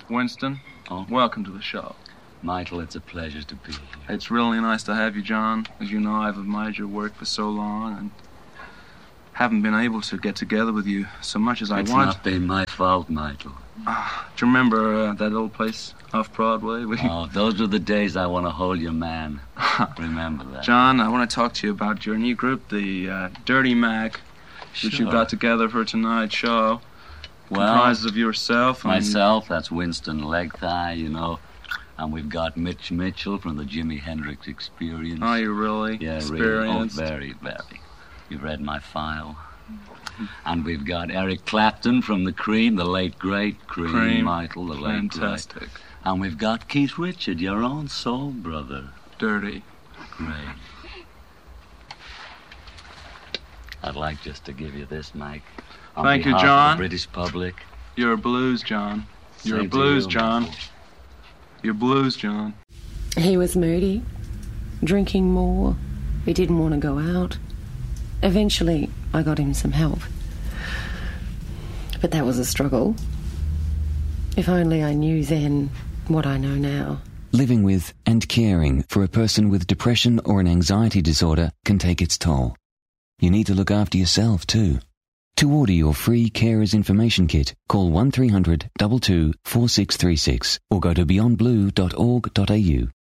Winston, welcome to the show. Michael, it's a pleasure to be here. It's really nice to have you, John. As you know, I've admired your work for so long and haven't been able to get together with you so much as I wanted. It's not been my fault, Michael. Do you remember that old place off Broadway? Those were the days I want to hold your man. Remember that. John, I want to talk to you about your new group, the Dirty Mac, which you got together for tonight's show. Comprises of yourself. Myself, that's Winston Legthigh, you know. And we've got Mitch Mitchell from the Jimi Hendrix Experience. Oh, you really? Yeah, experienced? Really. Oh, very, very. You've read my file. And we've got Eric Clapton from the Cream, the late, great Cream. Michael, the late, fantastic. Great. And we've got Keith Richard, your own soul brother. Dirty. Great. I'd like just to give you this, Mike. Thank you, John. Of the British public. You're a blues, John. You're a blues, John. You're blues, John. He was moody, drinking more. He didn't want to go out. Eventually, I got him some help. But that was a struggle. If only I knew then what I know now. Living with and caring for a person with depression or an anxiety disorder can take its toll. You need to look after yourself too. To order your free Carers Information Kit, call 1300 22 4636 or go to beyondblue.org.au.